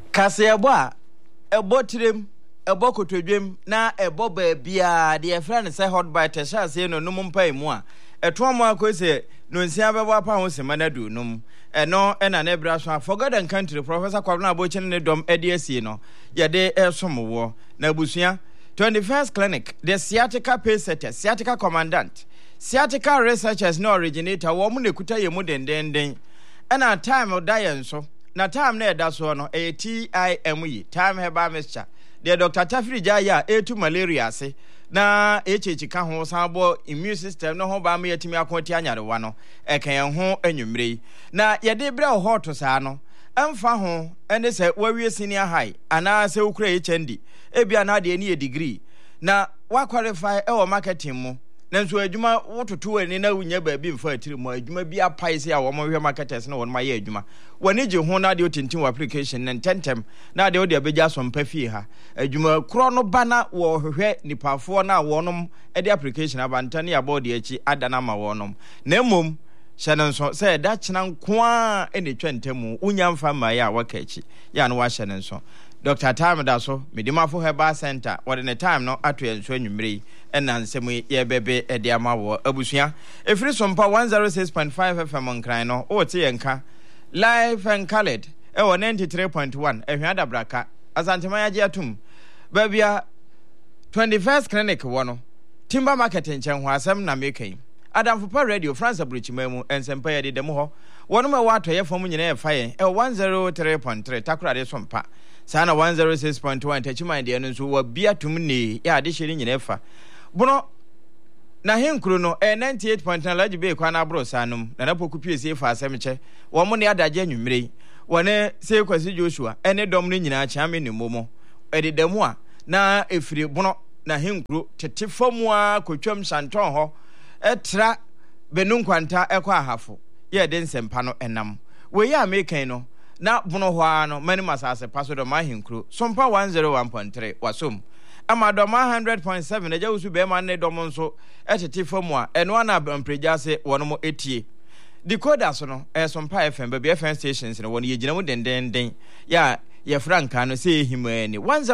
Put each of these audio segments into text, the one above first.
Kasebo a ebo tirem ebo kotodwem na ebo baabia de friend say hot bite sha say no num mpa mu a eto mo akose no nsia bebo apa ho sema na du num eno ena na bra so forgotten country Professor Kwabena Abochi ne dom ede asie no ye de esomowo na abusua 21st clinic the sciatica pace setter sciatica commandant sciatica researchers no originator wo mu nekuta ye mu dendenden ena time die so na time na eda so no TIME time herbal mixture the Dr. Tafri Jaya etu malaria ase na echechika ho sabo immune system no ho ba ma yetimi akonti anyarewa no eken ho anwumre na yede bre ho to saa no emfa ho ene se wawie senior high ana se ukura HND ebia na de ni degree na wa qualify e wo marketing mu na nso adwuma wototo ani na wunya baabi mfa atiri mu adwuma bi apai se a wo hwe marketers na won ma ye adwuma woni je ho na de otintin application na tentem na de odi abeja so mpa fie ha adwuma kro no bana wo hwehwe nipafo na wonom e de application abantane ya board echi adana ma wonom na mom hyene nso se da kyena nko a ene twentemu unya mfa ma ya waka echi ya no wa hyene nso Dr. Time da so medimafo Herbal Center what the time no ato enso anwumre ena nsemu ye bebe e de ama wo abusua efiri sompa 106.5 FM nkran no o te yenka live and colored e wo 93.1 ehwada braka asantema ya atum babia 21st clinic wo no timber market nchen ho asem na mekai Adamfupa Radio France Abrichimemu ensempa ye de ho wono ma wato ye fom nyina ye faye e 103.3 takurade sompa sana 106.1 tachima de no so wa bia tumni ya de hiri nyina fa bono na henkuru no 98.9 laji be kwa na bro sanum na napoku piesie fa asemche wo mo ne adaje anwumre wone se kwasi Joshua ene dom no nyina chiame ne momo ede demu a na efiri bono na henkuru tete famu a kotwam santon ho etra benu nkwanta ekwa ahafo ye de nsempa no enam we ya mekan no na bono ho ano mani masase paso do ma henkuru sompa 101.3 wasom amadoma 100.7 eja usu be ma ne dom nso etete famu a eno ana ampreja se wono mo etie decoder so no sompa FM be FM stations no wono ye gina mu dendenden ya ye franka no se himani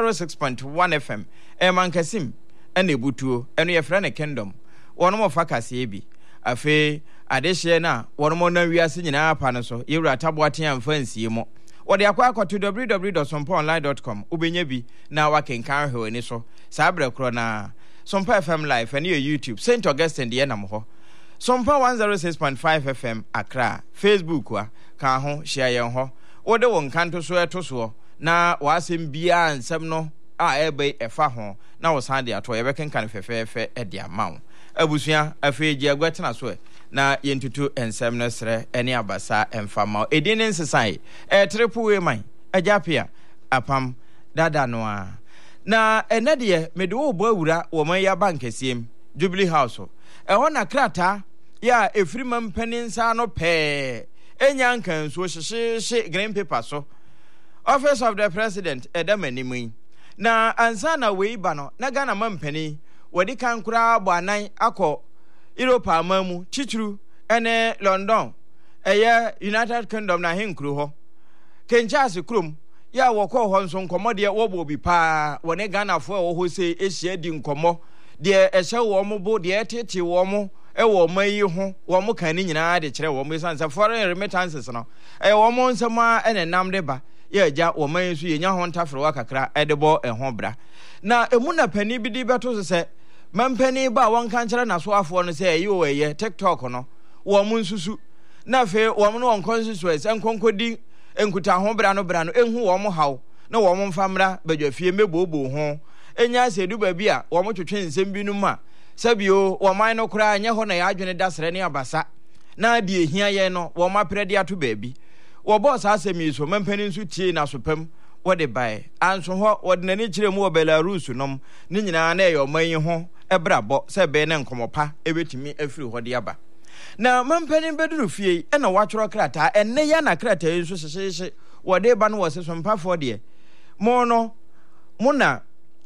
106.1 FM mankasim ene butuo eno ye fra ne kingdom wono mo fakase bi afi adehye na wono mo na wiase nyina apa no so yewura taboaten amfa nsie mo wode akwa to www.somponline.com ubenya bi na wakenkan hwe ni so sabra kro na Sompa FM live and your YouTube St Augustine de nam ho Sompa 106.5 FM Accra Facebook wa ka ho share yen ho wode won kanto so etoso na wasem bia ansem no a ebe efa ho na wo san de ato ye bekenkan fefefe e de amawo abusua afeji agwatena so na yentutu ensem no sre eni abasa emfama edin nsesai triple man ajapia apam dada no a na enede mede wo bo awura wo man ya bankasiem Jubilee House ho na krata ya efrima mpaninsa no pe enya nkan so hyehye green paper so Office of the President edamanimu na ansa na weiba no na Ghana mampani wadi kan kura bo anan akọ Europe amamu chichuru ene London eye United Kingdom na henkuru ho kenchase krom ya wokọ ho nso nkomode wo bo bi pa wone Ghana fo wo ho se ehia di nkomo de ehye wo mo bo de etete wo mo wo mayi ho wo mo kan ni nyina de kire wo mo sansa foreign remittances no wo mo nsema ene nam de ba ya ja wo mayi so yenya ho ntafre wa kakra edebo ho bra na emuna pani bi di beto se mampani ba won kan kire na so afo no se yi wo ye TikTok no wo mo nsusu na fe wo mo no constituency enkonkodi enkuta ho bra no enhu wo mo haw na wo mo mfamra badwafie mebobo ho enya sedu ba bi a wo mo twetwe nsem bi no ma sabio wo man no kura anya ho na ya adwene dasre ne abasa na de ehia ye no wo maprede ato ba bi wo boss asemi so mampani nsu tie na so pam wo de bai anso ho wo de nani kire mu wo Belarus nom ni nyina na ye o man yi ho ebrabo se be ne nkomopa ebetimi afiri ho de aba na mampani beduru fie na watworo krata enne ya na krata nsu hyehye wo de ba no wo se so mpafo de mo no mo na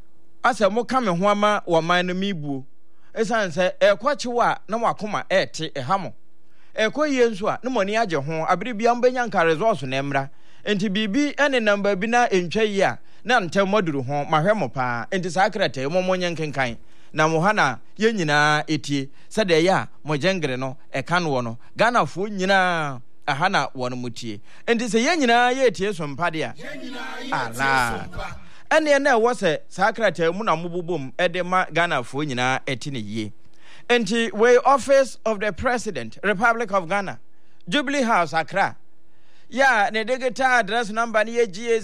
asa mo ka me ho ama wo man no mibuo esanse ekwachiwa na wakoma ete ehamo ekoyie nso a no moni age ho abire bia mbenya nka resource na emra enti bibi ene number bi na entwa yi a na ntem moduru ho mahwe mo pa enti saa krata mo monye nkenkan na mo ha na ye nyina etie sede ya mo jengre no eka no no Ghana fo nyina aha na wono mutie enti se ye nyina ye etie so mpade a ala ene na wo se saa krata mu na mobobom ede ma Ghana fo nyina eti ne yie enti we Office of the President Republic of Ghana Jubilee House Accra ya ne digital address number ni GA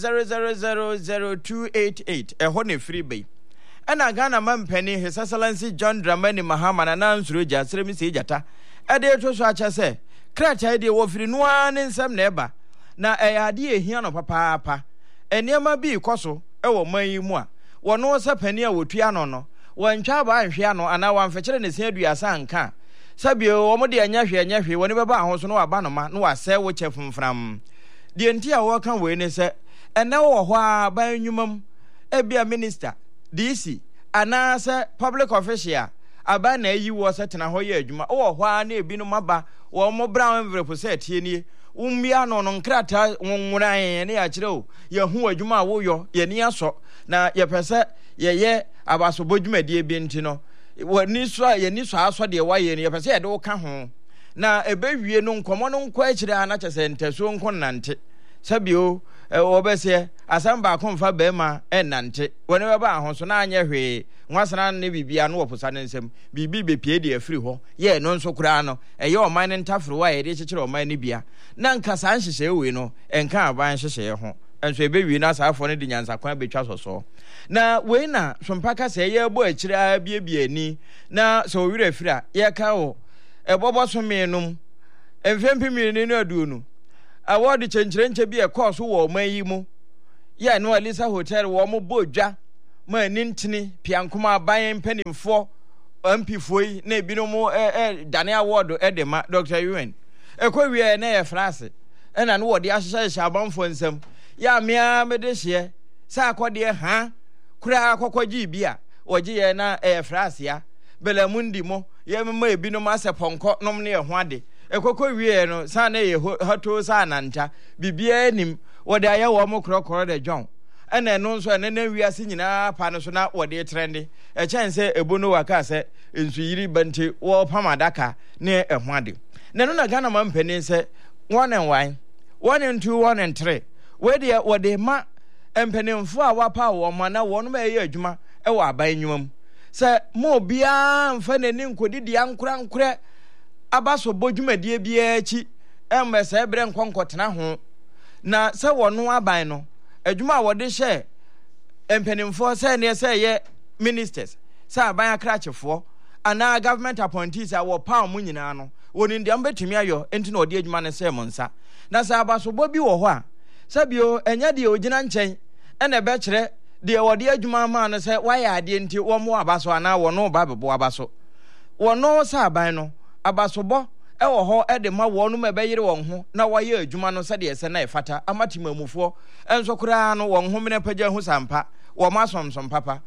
00000288 eho ne free bay ana Ghana mampani His Excellency John Dramani Mahama na nansuro ja seremi se jata ade to so acha se krata de wo firi no an nsam na eba na ade ehia no papa eniema bi koso ewo man yi mu a wono se pani a wotua no no wantwa ba anhwe ano ana wamfekere ne se aduasa nka sabio wo mo de anya hwe woni beba ahoso no aba no ma no wase wo che fumfram de enti a wo kan we ne se ene wo ho a ban nwumam ebia minister DC ana se public official aba na yi wo se tena ho ye adwuma wo ho a na ebi no maba wo mo brown envelope se tie nie umbia no nkrata nwuran ne ya kire o ye hu adwuma wo yo ye ni aso na ye pese ye abaso bodwumade bi enti no wani so ye ni so aso de wa ye ne ye pese ye de wo ka ho na ebewie no nkomo no nkwa akire ana kyese nteso nkonante sabio obese asamba akomfa bema enante woni beba ahoso na anya hwe nwasana ne bibia no woposa ne nsem bibi bepie de afiri ho ye no nso kura no eye oman ne ntafro wa ye de kyekere oman ne bia na nkasa nhyehyɛ we no enka aban hyehyɛ ho enso ebewie na asafo ne de nyansa kwan betwa soso na we na sompaka se ye bo akira biebie ni na so wira afira ye ka wo ebobo so menum emfempi mi no aduonu award chenchirenche bi e course wo man yi mu ya no Alisa Hotel wo mo bodwa ma nintini piankoma aban mpanimfo ampifoi na ebino mo dane award edema Dr. UN ekwawie na ye France ena no wo de ahyehye abanfo nsam ya mea medehye sa akode ha kura akokwaji bia oje ye na France ya belamundi mo ye mema ebino ma seponko nom ne ye ho ade ekoko wie no sa na ye hoto sa nanta bibia nim wode aye wo mo krokoro de John ena no nso ena na wiase nyina pa no so na wode trende chense ebono waka se nsuyiri bante wo pamadaka ne eho ade na no na Ghana mampani se 1 and 1 and 2 1 and 3 we wode ma empanimfo a wapa wo ma na wo no ma ye adwuma e wo aban nwum se mo bia mfa nani nkodidi ankura abaso bodwumadie bia chi emmese ebre nkonkotena ho na se wono aban no adwuma wode hye empanimfo se ne se ye ministers se aban akrachefo ana government appointees a wo pa mu nyina no woni ndiam betumi ayo enti na ode adwuma ne se monsa na se abaso bobi wo ho a sabio enya de ogina nchen ene be kire de wode adwuma ma no se waya ade enti wo mo abaso ana wono ba bebo abaso wono se aban no abasobo ewo ho ede ma wonu ma beyire won ho na waye adwuma no se de ese na efata amatimamufo enso kura no won ho mena pagya hu sampa wo masomsom papa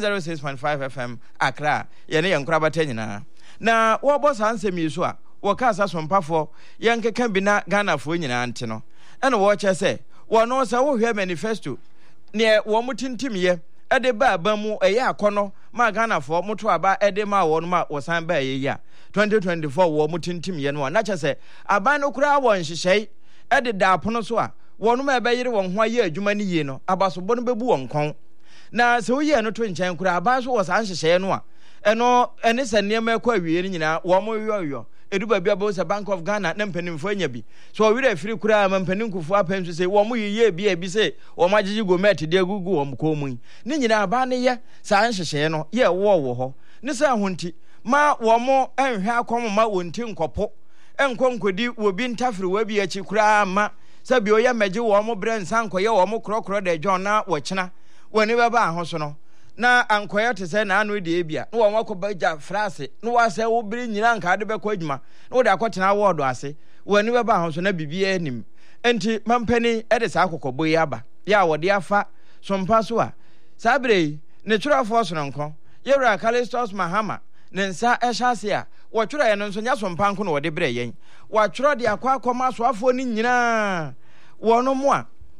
106.5 FM Accra ye ne yankura bata nyina na wo bo sansem yiso a wo ka asa sompafo yankeka bi na Ghana fo nyina ante no ene wo che se wono se wo hwe manifesto ne wo mutintimye ede ba abamu eye akono ma Ghana fo moto aba ede ma wo no ma wo san ba ye ya 2024 wo mutintimye no na che se aban no kura wo nhyehyei ede da apono so a wo no ma be yire won ho aye adwuma ne yie no abasobo no bebu won kon na se wo ye no to nchen kura aban so wo san hyehyei no a eno ene se niam ekwa wie nyina wo mo yoyo eduba bia bo se Bank of Ghana na mpanimfo anya bi so wo wira afiri kura ma mpaninkufu apansu se wo mo yiye bia bi se wo magigi gomet de gugu wo mkomu ni nyina aba ne ye san hyehyei no ye wo ho ne se ahonti ma wo mo enhwe akom ma wonti nkopo enkonkodi wo bi ntafiri wa bi achi kura ma sabi oya meje wo mo bre nsan koye wo mo krokro de John na wo kyena woni baba ahoso no na ankoya te se na anu de ebia no wo makobaja frase no wase wo biri nyina nka de bekọ adwuma no de akotena award ase woni baba ahoso na bibia anim enti mampani ede sa akokobo yi aba ya wo de afa sompa so a sabre ne twrafo so nko yewra Callistus Mahama ne nsa ehase a wo twra ye no nso nya sompa nko no wo de bre yen wo twra de akwa akoma so afo ni nyina wono mo a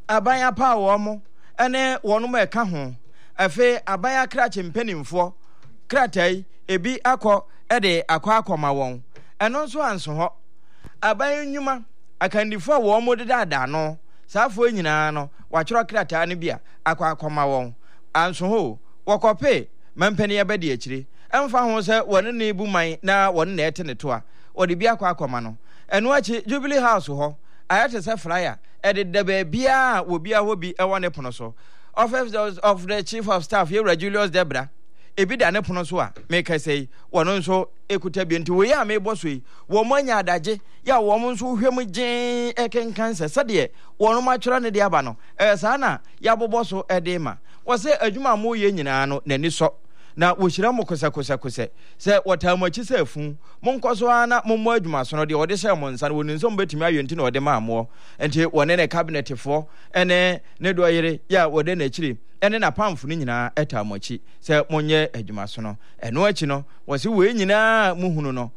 abanya pa wo mo ene wono mo eka ho afi abanya krache mpanimfo kratai ebi akọ ede akọma won eno nso anso ho abanya nyuma akandifo wo mo deda no saafo nyina no wachoro krataa ne bia akọma won anso ho wokope mampani abedi akire emfa ho se wone ne bu man na wone na ete ne to a odi bia akọma no eno achi Jubilee House ho ayate se flyer edede ba bia wo bia ho bi ewo ne pono so office of the chief of staff here Julius Debra ebi da ne pono so a make say wono nso ekuta bi nti wo ya me boso yi wo manya adaje ya wo mo nso hwem gyen ekenkanse sade wono ma twera ne de aba no saa na ya boboso ede ma wo se adwuma mo ye nyina no nani so na wo hira mo kosa se wotamachi safu mo nkoso ana mo mo adwuma so no de wode hye mo nsa no nso mbetumi ayenti na wode ma amo enti wone ne cabinet fo ene ne do yere ya wode na chiri ene na pamfo no nyina etamachi se monye adwuma so no eno achi no wo se we nyina muhunu no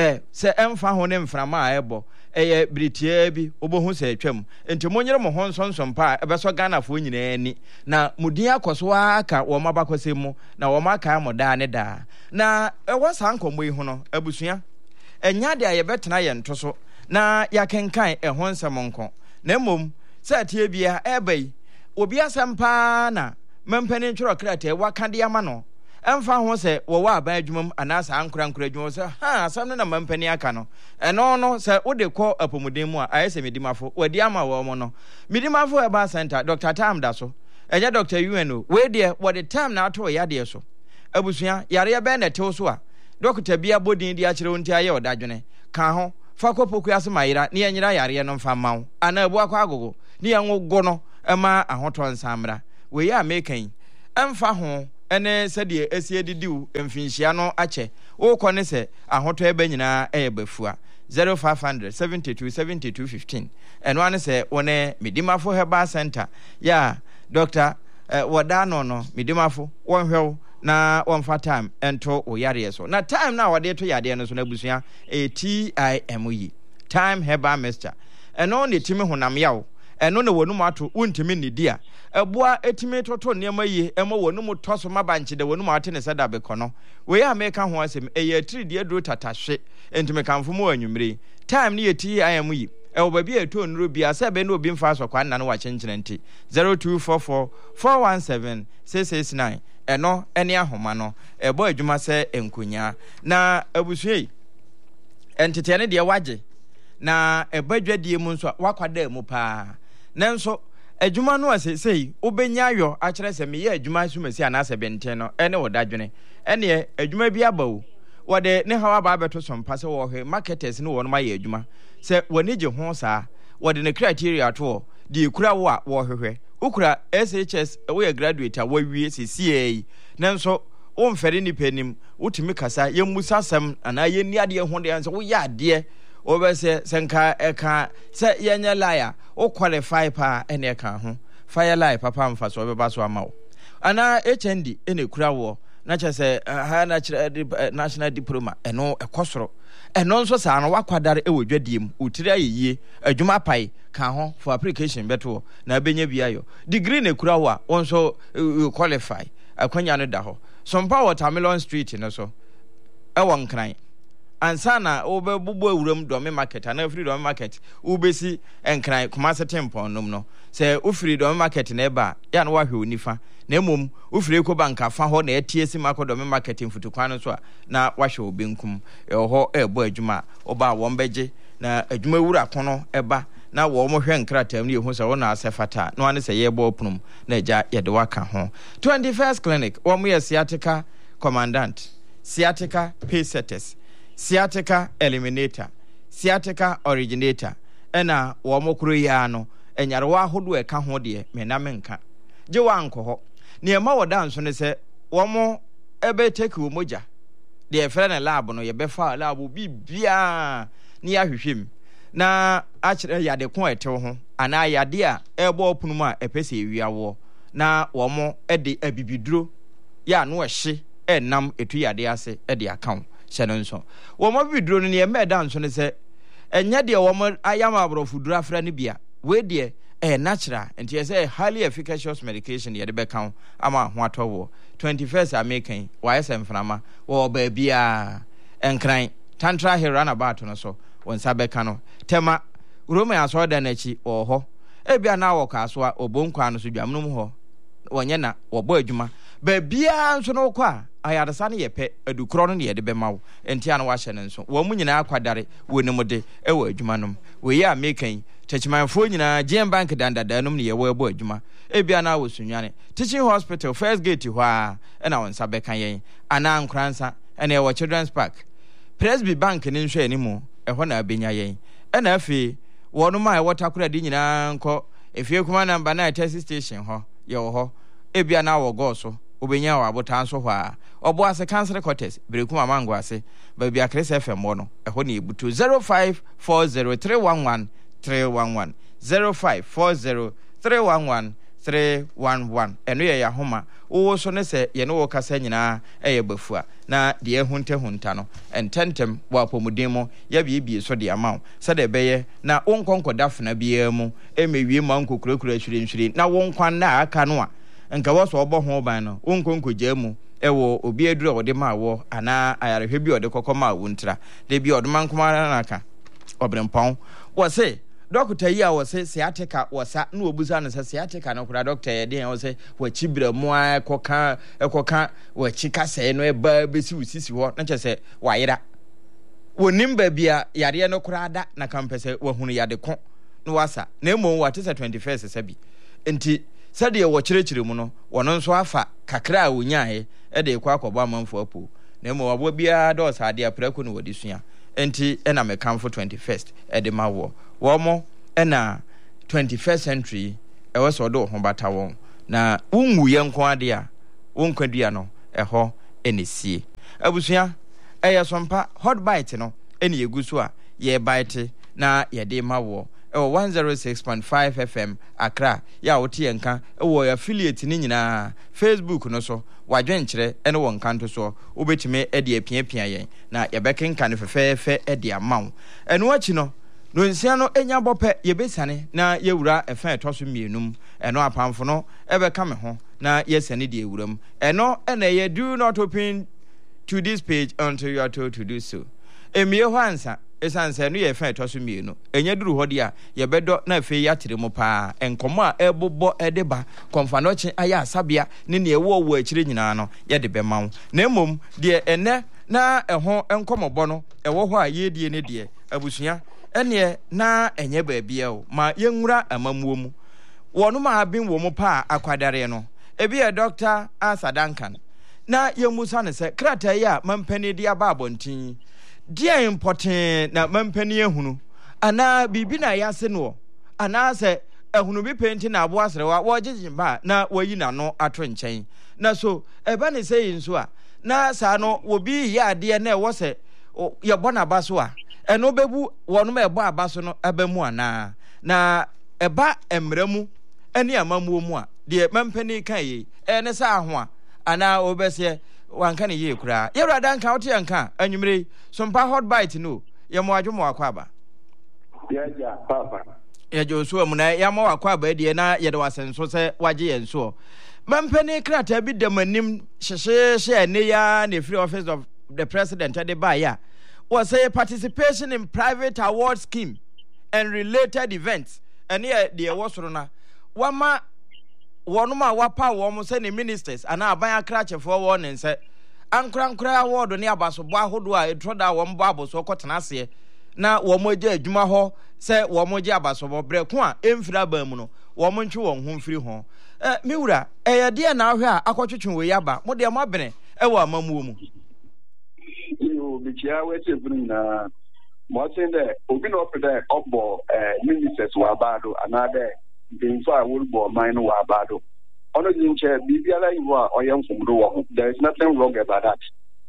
se emfa ho ne mframa a ebo eye britia bi obohu se atwam enti monyere mo ho nsonson pa ebeso Ghana fo nyina ani na mudin akoso aka wo mabakose mu na wo maka amoda ne da na ewo sankomo ihu no abusua enya de aye betena ye ntoso na yakenkan ehon nsɛm na mmom sɛ tie bia ebai obi asampa na mampani ntworo krata waka de ama no emfa ho se wo wa aban adwumam anasa ankura adwuma se asam no na mampani aka no eno no se wode kɔ apomuden mu a ayese medimafo wadi ama wo mo no medimafo eba center Dr. Tam da so eja Dr. UNO we de wode time na ato yade so abusua yare be na tew so a Dr. bia bodin di akire wonti aye odadwene ka ho fa kopoku asemayira ne yanyira yare no mfa mawo ana abu akwa agogo ne yanwo no ema ahoto nsamra we ya mekan emfa ho ene sede esie didiu emfinhia no ache wo kɔ ne se ahoto eba nyina bafua 0500 727215 eno ane se wone medimafo heba center ya Dr. Wadano no medimafo wonhwew na wonfa time ento oyare so na time na wade to yade no so na busua TIME time heba mixture eno ne timi honam yawo eno na wonum ato wontimi ne dia eboa etimi toto nneema yi emo wonum toso mabanche de wonum ate ne sada bekono we ya meka ho asem eye tiri de duro tatahwe entimi kanfo mu anwumre time ne yeti ayam yi ewo ba bi eto nuro bia se be na obi mfa so kwan na no wa kyenkyene nti 0244 417 669 eno ene ahoma no ebo adwuma se enkonya na abusue entete ne de wage na ebadwadie mu nso wakwada mu pa nanso adwuma no asesei obenya ayo akere se meye adwuma sumasi anase benten no ene wodadwene ene adwuma bi abawo wode ne hawa ba beto sompa se wo hwe marketers ne wono maye adwuma se woni je ho saa wode ne criteria to di kura wo a wo hwehwe ukura SHS we graduate a wawie CCA nanso o mfere ni panim utimi kasa yemusa sam ana ye ni ade ho de anso wo ya ade obese senka eka se yenye liar o qualify pa ene eka ho fire liar papa mfa so obeba so amawo ana HND ene kura wo na chese ha national diploma eno ekosoro eno nso sa no wakwadare ewodwadiem utiri ayeye adwuma pai ka ho for application beto na benya biayo degree ne kura wo a wonso qualify akwanya no da ho sompa Watermelon Street no so ewon kran ansana obebubu awuram dome market ana free dome market ubesi enkran Kumasi temple nom no se ufiri dome market na eba ya no wahwe onifa na emom ufiri ko banka fa ho na etiesi mako dome market mfutukwan no so a na wahwe obenkum ho ebo adwuma oba wombeje na adwuma wura kono eba na wo mo hwe nkratam ne ehu se wo na asefata no ane se yebo opunum na eja yede waka ho 21st clinic wo mo sciatica commandant sciatica pacesetters sciatica eliminator sciatica originator ena wo mokoro ya no enyare wa hodo eka ho de me na menka je wa anko ne ma woda nso ne se wo mo ebe take wo moja de efere na lab no ye befa lab bibia ne ya hwehwem na akire yade ko etew ho ana yade a ebo opunum a epese ewiawo na wo mo ede abibiduro ya no ehye enam etu yade ase ede account shenonso wo mo biduro no ne me da nso ne se enya de wo mo ayama abrofuduro afra ne bia we de natural and yes a highly efficacious medication ye de be kan ama ho atowo 21st American YSM frama wo ba bia enkran tantra he runabout no so won sabeka no tema Roma aso da na chi wo ho e bia na wo ka so a obonkwa no so dwamnum ho wonye na wo bo adwuma ba bia nso no kwa ayadasa ne yepe adukro no ne ye de be mawo entia no wa hye ne nso wo mu nyina akwadare wo ne mode e wo adwuma nom we ya American Techimanfo nyina GM Bank dandadanum ne ye wo ebo adwuma e bia na wo sunwane teaching hospital first gate ho a na won sabeka yen ana nkransa ene wo children's park Presby Bank ne nhwe animu ho na abenya yen na afi wono ma e watakura di nyina nko efie kuma number 9 test station ho ye wo ho e bia na wo go so obenya wa abotan so ho a obo ase cancer quarters berekuma mango ase ba bia Chris FM no ho na ebutu 0540311 311 0540311 311 eno ye yahoma wo so ne se ye ne wo kasa nyina eye bafua na de ehunta no ententem wa pomudemo ya bibie so de amaw se de beye na wonkonko dafna bia mu emewie manko kurakura hwire na wonkwan na aka no a nka wo so obo ho ban no wonkonko jamu ewo obi aduru ode ma wo ana ayarehwe bi ode kokoma wontra de bi odman kuma na aka obrempon wo se Doctor yi a wo se sciatica wosa na obuza no se sciatica no kura doctor ye den wo se wachibra mu ekoka wachika se no eba besi usisi ho na chese wayira wonim ba bia yare no kura da na kampese wahunu yade ko no wasa na emo wate se 21st sabi enti sade wo kirechire mu no wono nso afa kakra a wonyae e de kwa akobo amanfo apo na emo wabo bia do sade aprako no wodi sua enti ena mekamfo 21st e de mawo womo ena 21st century e weso do ho bata won na unwu yenko ade a wonkwadua no eho enesie abusua eyesompa hot bite no ene yeguso a ye bite na ye de mawo 106.5 FM Accra ya wote yenka wo affiliate ni nyina Facebook no so wadwenkyere ene won kanto so obetime e de apia yen na ye bekenka ne fefefe e de amaw eno achi no nsia no enya bope ye besane na yewura efa etoso mienum eno apamfo no ebeka me ho na yesane de ewuram eno ene ye do not open to this page until you are told to do so emie ho ansa esanse no ye fa etoso mienu enya duru hodi a ye bedo na afi yatere mu pa enkomo a ebobo edeba konfanoche aya asabia ne ne ewo akire nyina no ye de be mawo na emom de ene na eho enkomobo no ewo ho a ye die ne de abusua ene na enye ba bia o ma yenwura amamuo mu wono ma abin wo mu pa akwadare no ebi e Dr. Arthur Duncan na yemusa ne se krata ya mampani dia ba abontin dia important na mampani ehunu ana bibi na yase no ana se ehunu bi penti na abo asrewa wo jijimba na wayi na no ato nchen na so eba ne se yinso a na sa no wo bi ya ade na wo se ye bona baso a eno bebu wono ma ebo abaso no abamu ana na eba emramu ene amamuo mu a de mampani kan yi ene sa ho a ana obese wanka ne ye kura yewra dan ka wote yanka anwumre sompa hot bite no ye mo adwo akwaba ya papa ya josu mu na ya mo akwaba de na ye de wasenso se waje yenso mampani krata bi de manim hyehye ne ya ne free office of the president de ba ya was a participation in private award scheme and related events and here the awosoro na wama wonuma wapa wo mo se ne ministers ana aban akrachefo wo ne nse ankra award ne abaso bo ahodo a etroda wo mbo aboso kotena ase na wo mo gya adwuma ho se wo mo gya abaso bo bre ko a emfira ba mu no wo mo ntwe won ho mfiri ho miwura eye de na ahwe a akotwetwe we yaba mo de mo bene e wo amamuo mu bichia wete bruna mo sende obi no pede obo ministers wa bado anade binfa wolbo mine wa bado ono jinche bibiala iwa oyemfumdo wo there is nothing wrong about that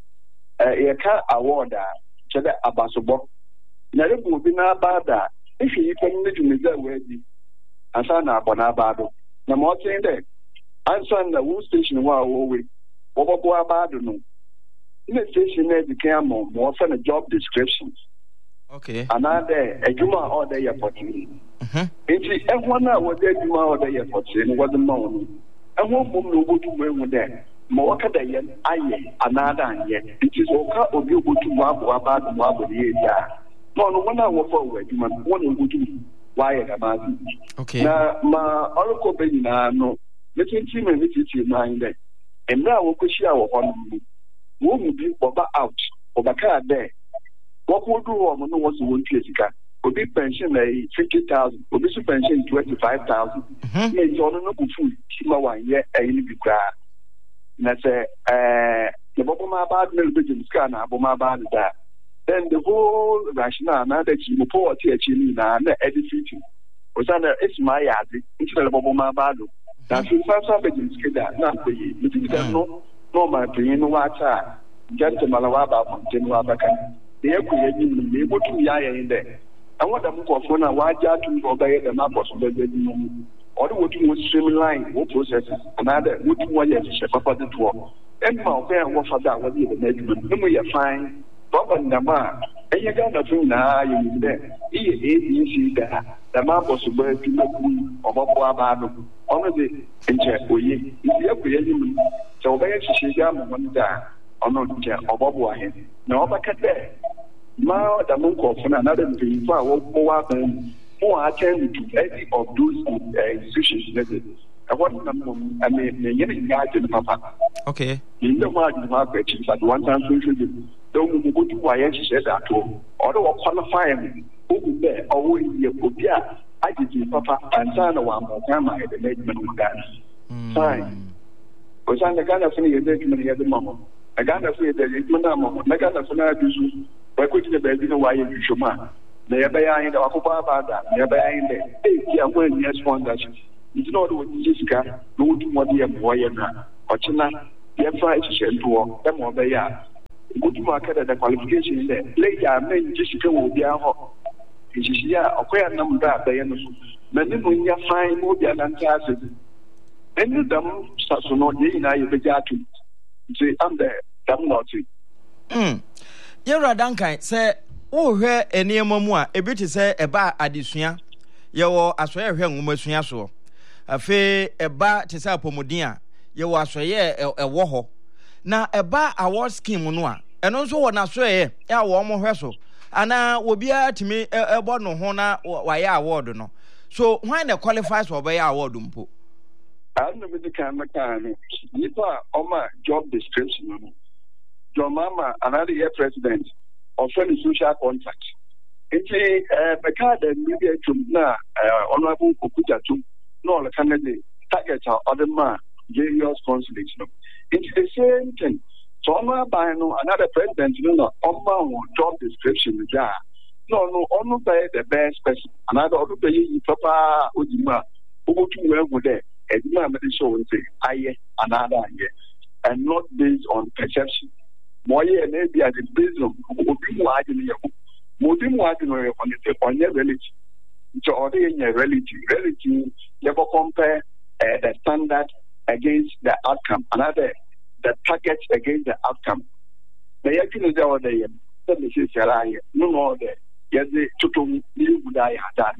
e ka award a chede abasobo na rebu obi na bada if you can need to make that way asa na abona bado na mo sende answer na wo station wa wo we wo bo abado no in the station there became more for the job descriptions. Okay. Another a juma order your fortune. It's everyone was there juma order your fortune was the moon. And one woman go to where we're there. Moka day, aye, another yet. It is okay of you go to Wabu about the Wabu year. No, one hour forward, you must one go to why about it. Okay. Now, my uncle Benina, no, letting him and it's mind there. And now we'll push our one. Won't be out or back there. What would do on no was one physical? Would be pension 50,000, would be pension 25,000. May on no food, Chimawa, yet a little bit. And I say, the Boboma bad mill business can have my bad that. Then the whole rationale now that you report here, China, and editing was under it's my yard, instead of Boboma bad. Now, she found something to get not the no, my opinion, what's that? Gentleman, about General Bacon. The equity be able to lie in there. I want them to phone a wide yard to obey the map of the or the working with streamline, what processes, another looking one year to share up the tour. And my fair what for that was the management. No, we are fine. Papa Nama, and you got nothing now, you there. You see that the map was about to look or Baba honestly, in check for you. So where she got one there. Or Bobo ahead. No, but cat there. Now, the monk of another thing for who attend to any of those institutions. I want them, I mean, getting guide to Papa. Okay. In the market, but one time don't go to why she said that all. Although qualifying who there or who yeah, I did Papa and son one more time I had the management of that. Fine. Because I'm the kind of thing you at the moment. I got to say that it's Manamo, I got to say, but quickly the baby, why you should man. They are behind the Akubaba, they are behind the when yes, one that it's not what Jessica, no to what the boy and or China, they have tried to send to them or they are. Go to market at the qualification there. Later, men Jessica will be a hot. It's here, a queer number that they are. Many when you find more than answers. Any of them, such a not in I be to. See, I'm there. I'm not it. Yera Duncan say, oh, here a near Mamma, a bit to say a bar addition. You were as well here, Mumasua so. A fee a bar to say Pomodia. You were so ye a warho. Now a bar award scheme on and also one I swear, a warm vessel. And now will be to me a bonno honor why award no. So why the qualifies for by award umpo? I don't know the camera can. Nipa Oma job description. Your mama, another year president, of any social contract. It's a card that media to now, honorable Okuta to no candidate, target or other man, various consulates. It's the same thing. So, another president, Oma job description. No, only by the best person. Another other pay Papa Udima, who go to where would there. Show and say, I another year, and not based on perception. More maybe as it based on on your reality. So, already in your reality, never compare the standard against the outcome, another the target against the outcome. The actually the other year, let me say, no more there. Yes, the total new would I have done.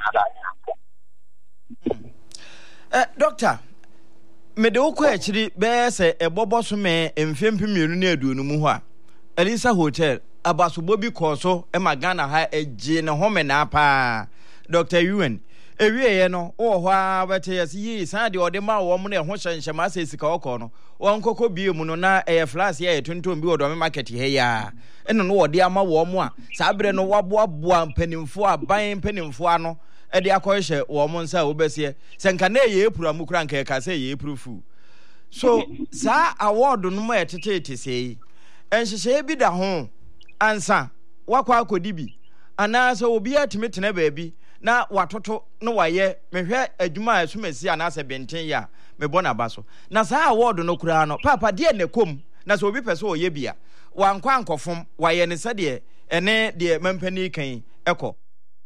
Doctor, me de okọ achiri be se ebobo so me emfempi mienu na aduonu mu ho a Elisa Hotel abasobo bi koso e magana ha eje ne home na pa Dr. Ewan ewie ye no wo ho a bete yes yi san de ode ma wo mo na ho hyenhye ma se sika okọ no won kokọ bie mu no na e flash ye tonton bi odo me market he ya eno no ode ama wo mo a sa bre no waboaboa mpanimfo aban mpanimfo ano edi akohye wo mo nsa obesie senka na ye epura mu kura nka ka se ye epurufu so sa award no ma etete sei enhyehyɛ bi da ho ansa wakwa akodi bi ana so obi atime tena baabi na watoto no waye mehwɛ adwuma asumasi ana se benten ya mebɔ ba so na sa award no kura no papa de ne kom na so obi pɛ so oyɛ bia wankwa ankɔfom waye ne sɛ de ene de mampani kan ɛkɔ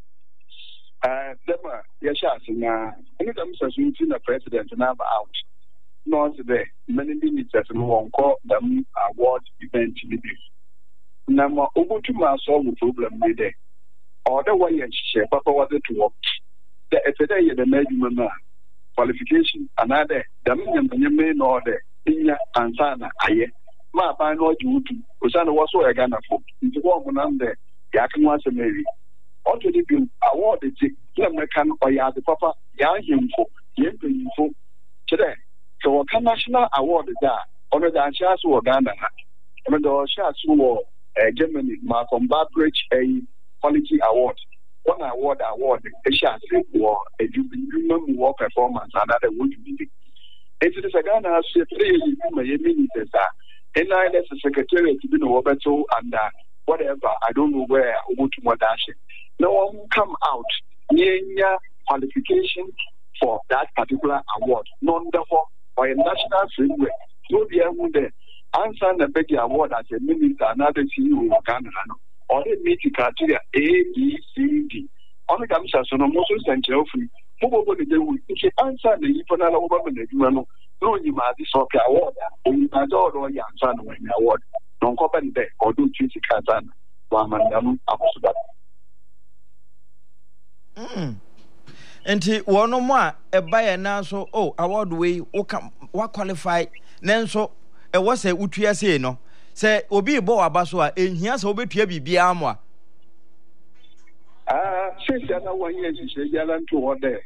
Dema, yes, na anytime such the president now out. No, today, many ministers won't call them award event. Now, Obutu solve the problem with it. or the way and she papa was it to work. The FA the measurement qualification another the minimum order in Ansana aye. Ma by no duty, Usana was so a Ghana folk. Into one on there, Yakin was a Mary. Already been awarded the American or ya the papa, young him for Yen for today. So a national award is that under the Ansha's or Ghana. I mean, the Shas who Germany, Malcolm Barbridge, a quality award. One award, a Shas war, a human war performance, another would be. It is a Ghana, 3 ministers are. And I as a secretary to be no Roberto and whatever, I don't know where I go to Modashi. No one come out near qualification for that particular award, none therefore by a national framework. So the answer the big award as a minister, another CEO of Ghana, or they meet the criteria A, B, C, D. On the Gamsa, so no most essential free. Probably they will answer the Ipanala woman. No, you might be so award, or you might or young son when you award. Don't copy back or do Twitter Kazan. Waman Abusuba. Enti wono mo a eba na so award we what qualify nanso e wo se utua sei no se obi bo aba so a ehia se obetua bibia amo a since na 1 year she jalan to order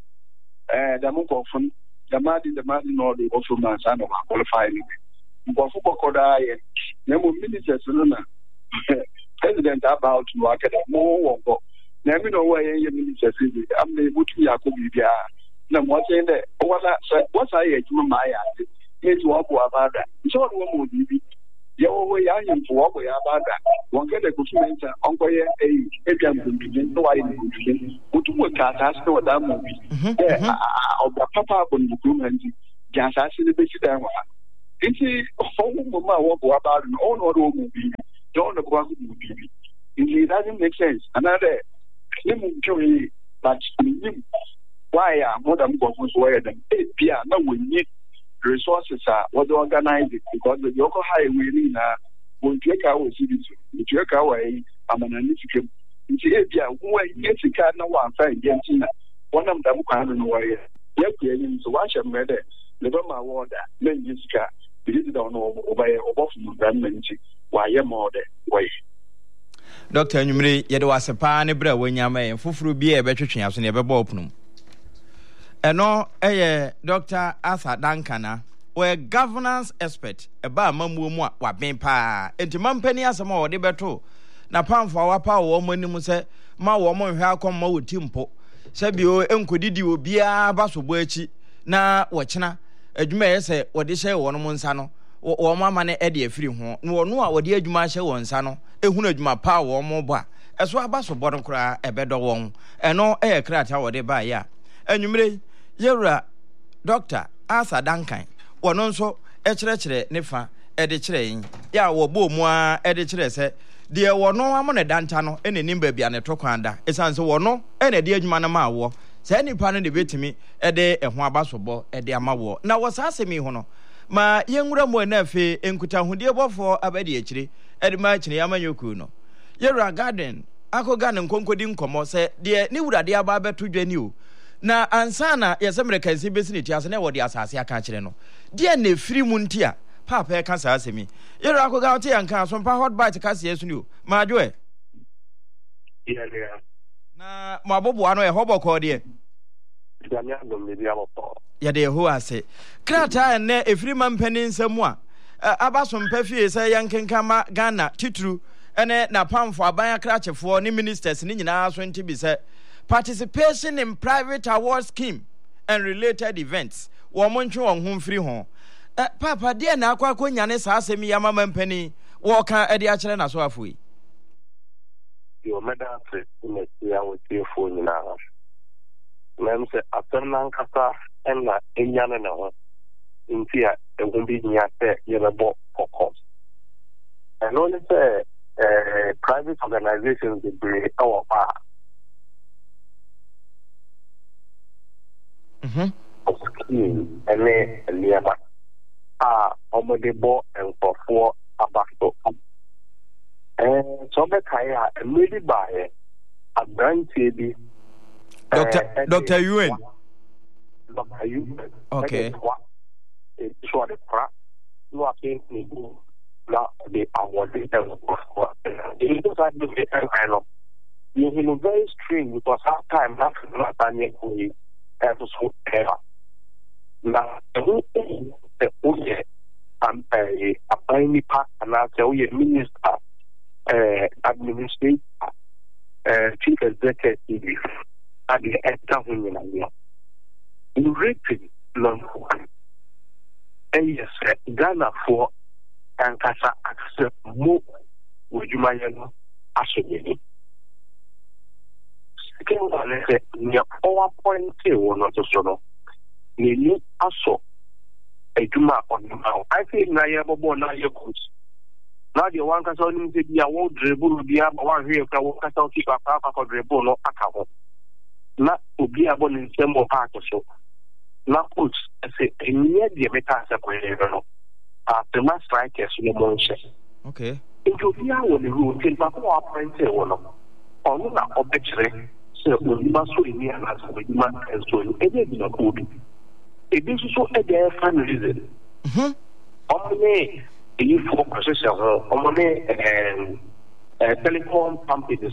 da mo kofun the madi no do also man san no qualify ni go fu kokoda ye na mo ministers no na president about to market mo wo na me no way ye ministers am na butu yakob bibia na mo say that what I adwuma ma ya me to wo abada so do mo bibi ye wo ya yin fo wo ya abada won ke de kutumenta onko ye ebiam kuntin no why ni kuntin butu mo ka ta so da mo bi oba papa bo ni kumanti ja sa se be si da wa nti fo mo ma wo abada no no do mo bi don't know what mo bibi it doesn't make sense another but why are more than governments where them APR now we need resources are what organize it because the local highway in won't take our cities, which take away I'm an analytical. In the APR, who are yet to car no one find Gentina. One of them can't know why. Yet, so watch a matter, never my water, then Jessica, we don't know by a boss government, why am more than way. Doctor Numri yede wasepa ne bra wanyama en fufuru bia ebetwetwe aso ne ebebo opnum eno Dr. Arthur Dankana we governance expert eba amamuo mu a waben pa enti mampani asema wode beto na pamfo awapa wo manim se ma wo mo hwe akom ma woti mpo se bio enkodidi obia basobo achi na wochena adwuma yese wode hye wo no nsa no wo mama ne ede afiri ho no a wode adwuma hye wo nsa no ehunu adwuma pa wo mo bo a eso abaso bodon kra ebedo won eno krata wode ba ya anwumre yewura Dr. Arthur Duncan wono nso ekyerɛkyerɛ ne fa ede kyerɛ yin ya wo bo mu a ede kyerɛ sɛ de wono amone danta no ene nimba bia ne tokwanda esanse wono ene de adwuma na ma wo sɛ nipa no de betimi ede ɛho abasobɔ ede ama wo na wo sa asemi ho no ma yenwura mo na afi enkuta hodie bɔfo abadi akyire ede ma kyene yamanyoku no yewura garden akoga ne nkonkodi nkomo sɛ de ne wurade aba beto dwani o na ansana yesemre kansi besini tiase na wode asase aka kyere no de na firi mu ntia papa ka sa asemi yewura akoga ote yanka so mpa hot bite ka se yesu ni o ma adwo yeah na mo abobo ano hoboko de ya de ho ase krata ne efiri mampani nsamu a abaso mpafie se yankenkama Ghana titru ene na pamfo aban akrachefo ne ministers ne nyina so ntibi se participation in private award scheme and related events wo montwe won ho mfiri ho papa de na akwa nyane sa asemi ya mama mpani wo ka ede a kire na so afoi yo meda pre ne ya wo tiefo nyina mem se aternan kasa enna enyane na ho ntia egumbi nya se yebebo kokos and only say private organizations they bring our power ene eliaba omodebo enfofo abato so be kai a emedi bae a brand TV. Dr. Ewan. Dr. Ewan. Okay. It's short of crap. No, I can't now they awarded them. It was like the kind of you very strange because half time not Daniel Kuni episode ever. Now the a tiny part and I tell you minister administrator chief executive at the extra in written long and yes Ghana for and Casa accept more would you mind actually second one is near PowerPoint or not so you also a Juma on the mouth. I think Nayabo now your coach. Now the one can only be a word dribble be a one here can walk out keep a papa for dribble no account. Not to be a bon in some part or so. Now coach I say a near the meta after my strikers no more. Okay. In Jovia when the rule came back PowerPoint or no. Or not objection. So we must so in here and with man and so it is not good. It is so a day fun reason. Only you focus only telecom companies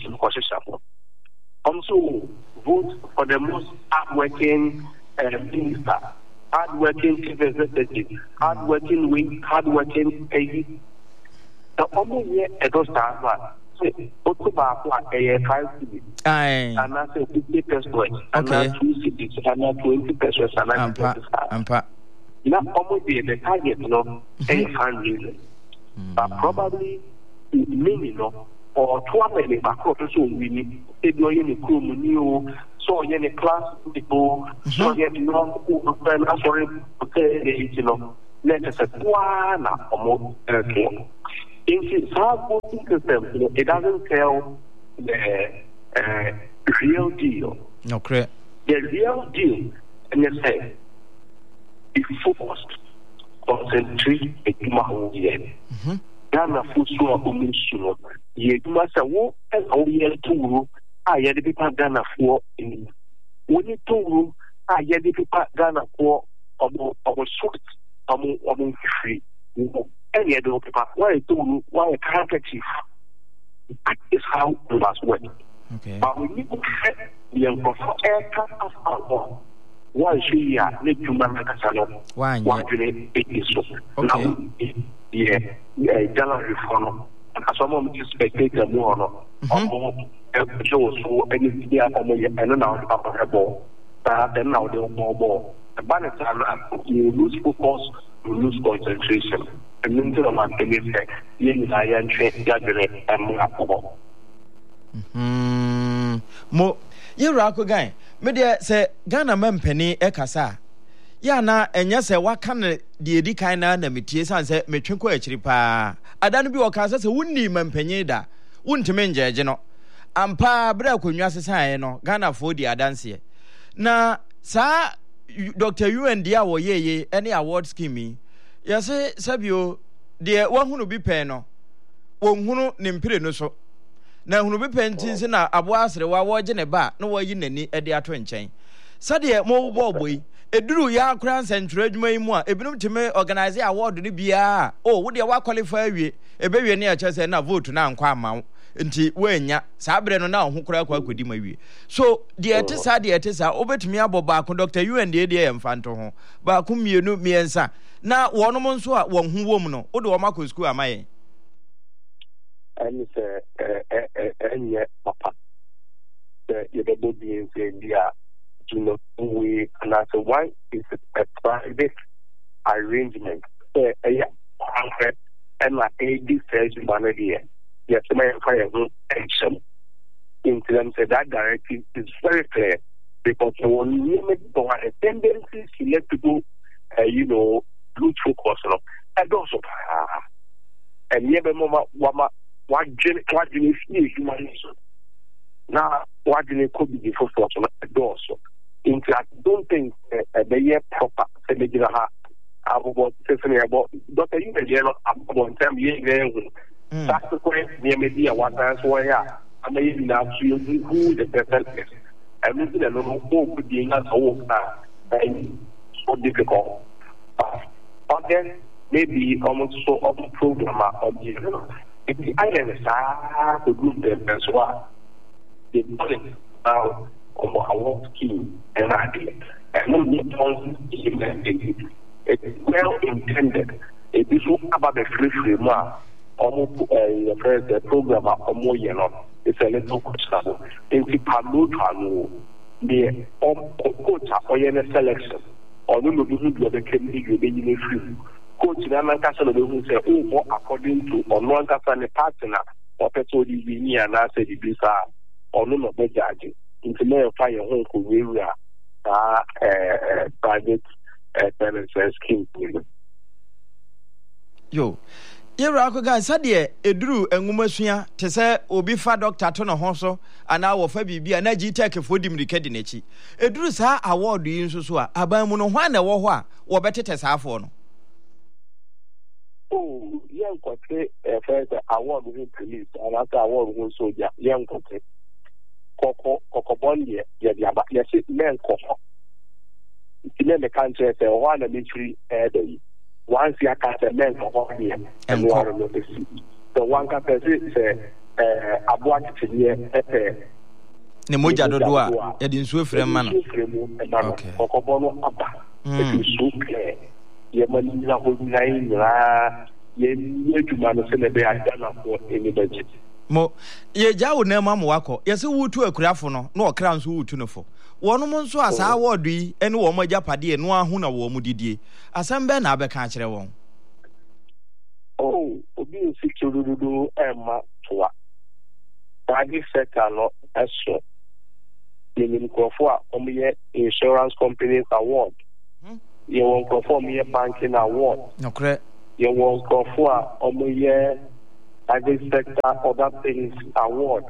also vote for the most hardworking minister, hardworking chief executive, hardworking hardworking AD. The only year a dostar Otuba a 5 cities, and I say 50%, and 2 cities, and 20%, and not almost the target, no, any fundraising, but probably many, no, or 12 million across so we need to do any new, so any class people, so yet no, sorry, you know, let us say, one or more. In voting system, it doesn't tell the real deal. Okay. The real deal, and you say, be focused, concentrate, and do my own year. Ghana food so abomination. Ye do my say, wo, and only two, I had the people Ghana for in. When you two, I had the people Ghana for our sort, among free. Any other people, why a handkerchief? That is how we must work. Okay. But we need to set the aircraft of our own. Why she need to manage a why you it is so. Now, yeah, general reform. As someone is spectator more, so any idea of me, and now the ball. Then now the ball. The balance you lose focus, you lose concentration. And into the man can say, I am trained gathering and more. You rako guy, media say Ghana Mempeni Ekasa. Yana, and yes, what can the Edikina and the Metias and say, Metrinko Chripa. I don't be a casa, wouldn't need Mempenida, wouldn't menja, you know. And pa Braco Yasano, Ghana for the Adansi. Na, sir, Dr. Ewan Diawo ye, any award scheme. Yes, Sabio, dear one who be peno, one who nimpire no so. Now, who be pensions in a was the watching a bar, no way in any at the twin chain. Sadia more boy, a drew ya crowns and trade me more, a blue to me organize the award to the BR. Oh, would you qualify you? A baby near chess and a vote now, Quam. Until when ya Sabrina now who crack what could you maybe. So, the artists are over to me about back conductor you and the idea and Fanto. But whom you know me and son. Now, one month, one who woman, or do a Marco school am I? And and yet, Papa, the double being there, you know, we and I said, why is it a private arrangement? And like 80 says, humanity, yes, my fire and some. Into them said that directive is very clear because you will limit the tendencies to let people, you know, lose focus on and also and never mama what you humanism now what you could be for also in fact don't think the year proper about Dr. Even about time that's the point near maybe a one dance where may not feel who the person is. And we didn't know who being as old and so difficult. Again, maybe almost so of the program of the if the island the group them as well. The policy now of our scheme and idea. And no need to it's well intended. It is about the free mark. Almost the program of more it's a little questionable. In the Palo, the coach or selection, or no do the committee being free. Coach Naman who say, oh, according to or non partner or petrol near and I said it is or no more judging. Into my fire home area private parents scheme. Yo. Yewra ko ga sade eduru enwumasua te se obi fa doctor to no ho so ana wo fa bibia na GTech fo dimrike di nachi eduru sa award yi nso so a aban mu no ho na wo ho a wo betete saafo no oh yen kote first award with police and after award with soldier yen kote kokobon ye di aba ye se men kokko ti me country say one na military day once you catch a man for 1 year and one of the sea. So one can say, about here, the Moja Dodoa, Edin Swift man. Okay. Okobono Abba. It is so clear. Yemanina would nine, ye to man send a bear done for any budget. Mo, ye jaw ne mam wako, yes, who to a crafono, no crowns who to no for. One month so as I would be, and woman japadi and one who no mudidi. As I'm Ben Abercatcher won. Oh, being secure to do Emma to what? Private sector not as so. You go for only insurance companies award. You won't go for me a banking award. No, correct. You won't go for only private sector other things award.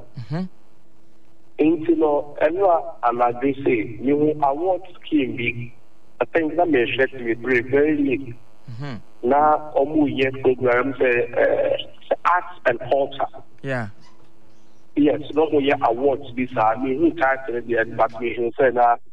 Into everyone, and I say, you award scheme big. I think that may share to be very big. Now, year program arts and culture. Yeah. Yes, not only awards this are me who titled the end, but me who said that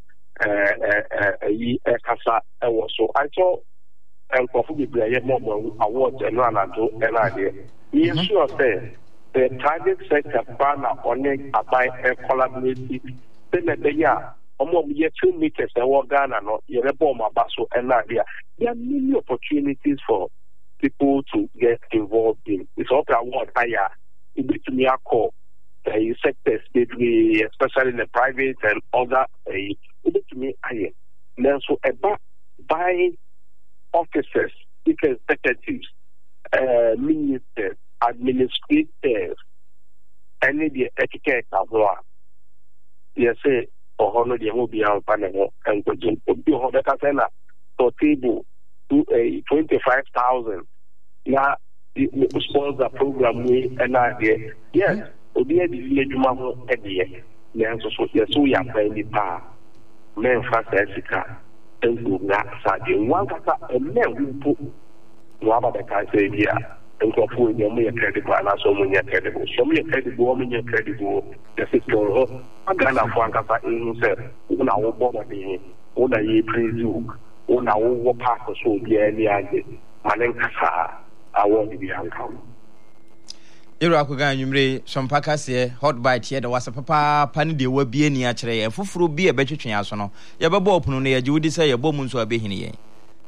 Casa so I thought and probably more awards and run an idea. Yes, sure say the private sector banner on it by a collaborative then almost 2 meters and what Ghana no Yereboma Basso and idea. There are many opportunities for people to get involved in. It's all award higher in between call sectors between especially in the private and other between higher. Then so about by officers, executives, ministers, administrators, any the etiquette of law. Yes, or honor the will be our panel and go to the Casena for table to a 25,000. Now, the sponsor program we and idea. Yes, Odia the village mamma at the end. Then so we are playing the power. Men fast Africa and go not Saturday. One kata a man who put Waba the Kaiser here. And go for your mere credible and so many credible. So many credible, many credible. The sister, I got one kata in himself. Una wo bother me. Una ye praise you. Una wo pass so be any idea. Manen kasa. I want to be uncommon. Irakuga nyumre sompaka se hot bite here the was papa pan de wa bie ni a kire ye foforo bi e betwetwe aso no ye bebo opunu no ye giwudi say ye bomu nso abehini ye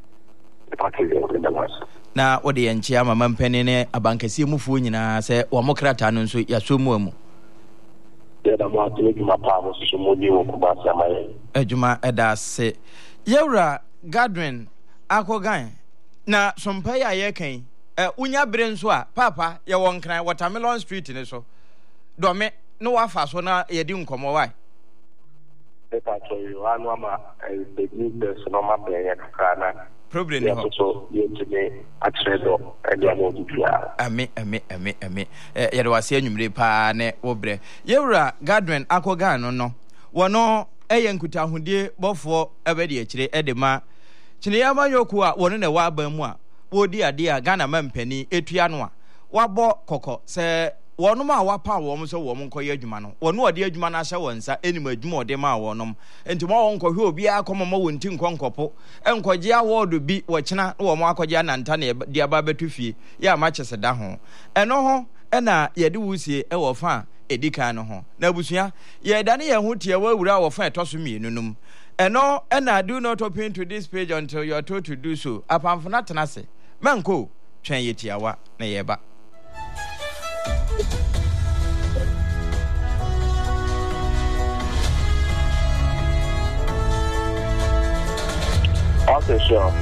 na ode ye nchia mama mpene ne abankasi mufuo nyina se wo mokrata no nso yaso mu amu ye da mo atele djuma pa mo so mo ni wo kuba samaye adjuma eda se yewra Godwin akogan na sompa ya ye kan unya bere nso a papa ye won kran Watermelon Street ne so do me no wafa so na ye di nkomo wai e pa to yo anu ama the new person no ma be ye kakana problem ne ho so ye tine atredo e dia mo bia ami ye do wase anwumre pa ne wo bre yewra Godwin akogan no wono eye nkuta hodie bofo ebedi akire edema kine ya mayoku a wono ne wa ban mu a wodi ade a Ghana mampani etua no a wabo kokko se wɔnom a wapa wɔm so wɔm nkɔyɛ adwuma no wɔno ɔde adwuma no ahyɛ wɔn nsa enim adwuma ɔde ma wɔnom enti ma wɔn nkɔhwɛ obi akɔma ma wɔn ti nkɔnkɔpo nkɔgye award bi wɔkyena na wɔn akɔgye ananta na de aba betu fie ya ma kyese da ho ɛno ho ɛna yɛde wusie ɛwɔ fa edikan no ho na abusua yɛda ne yɛn ho tie wawura wɔ fa ɛtɔ so mienu num ɛno ɛna do not open to this page until you are told to do so apamfona tenase manko twɛn yɛtiawa na yɛba Okay, sure.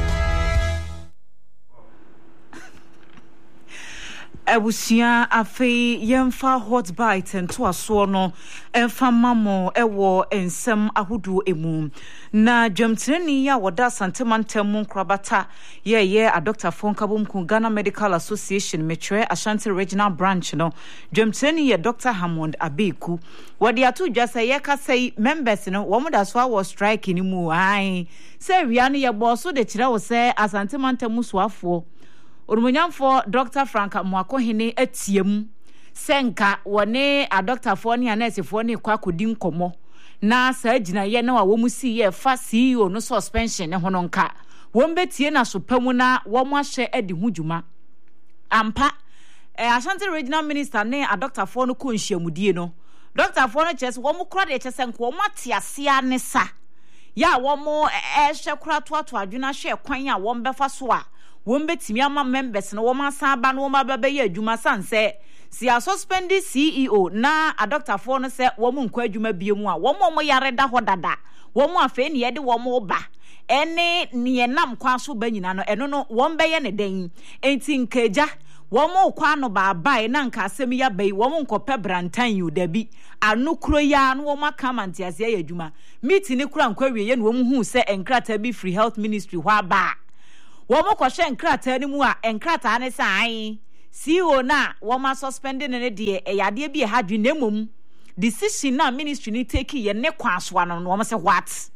Ebusia afi yemfa hot bite ento aso no emfa mamo ewo ensem ahudu emu na dwamtreni ya woda santemantam nkrabata ye a Dr. Fonkabum ku Ghana Medical Association metre Ashanti Regional Branch no dwamtreni ye Dr. Hammond Abeku wode ato dwasa ye kasai members no wo da so awo strike ni mu ai se wia no ye boso de kire wo se asantemantam suafo Orumunyamfo Dr. Franka Mwakohene atiem senka wone a Dr. Foni anese Foni kwa kodi nkomo na saa gina ye na wo mu si ye fa CEO no suspension ne hono nka won betie na so pamu na wo mo ahye adi hudwuma ampa Ashanti Regional Minister ne a Dr. Foni ko nhyiamudie no Dr. Foni chese wo mo kra de chese nko wo matiase ne sa ya wo mo hye kra to adwuna hye kwan a wo mbefa so a wombetimi ama members no woma san ba no woma baba ye adwuma sanse si a suspend CEO na a Dr. For no se wo mu nkwa adwuma biemu a wo mo yare da ho dada wo mo afa ne ye de wo mo ba ene ne nam kwa so ba nyina no eno no wo mbeye ne den enti nkaja wo mo kwa no ba bai na nka asem ya bai wo mo nkopɛ brantan yu dabi anu kuro ya no wo maka mantiase ya adwuma meeting kura nkwa wie ye no wo mu hu se enkrata bi free health ministry hwa ba Womo kwahye enkrata ni mu a enkrata ne sai CEO na woma suspending ne de eyade bi hadwe nemom decision na ministry ni take ye ne kwaso no woma se what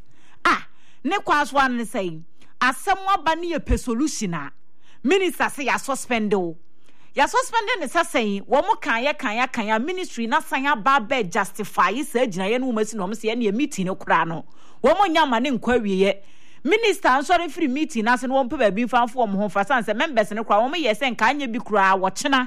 ne kwaso ne say asem aba ne ye solution a minister say ya suspend o ya suspending ne say womo kan ya ministry na san aba be justify say gina ye no mo si no mo se ye ne meeting ne kura no womo nyama ne nkwa wiye Minister answering free meeting as no one pe ba bi fanfo mo ho fasan se members ne kra wo me ye se nka anya bi kra wo chena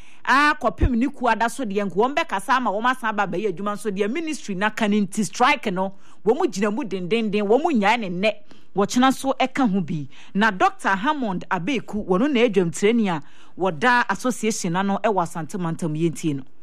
kopem ni ku ada so de nko wo be kasa ma wo masan ba ye adwuma so de ministry na kaninti strike no wo mu gina mu dendenden wo mu nya ne wo chena so eka ho bi na Dr. Hammond Abeku wono na adwam treni a woda association na no e wasantemantam yentie no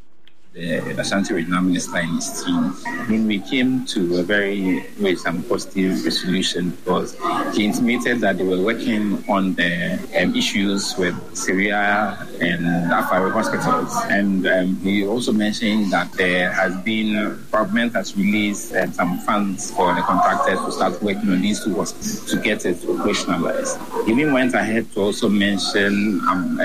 the Ashanti Regional Minister and his team, when we came to a some positive resolution because he intimated that they were working on the issues with Syria and Afar hospitals. And he also mentioned that there has been, government has released some funds for the contractors to start working on these two hospitals to get it operationalized. He even went ahead to also mention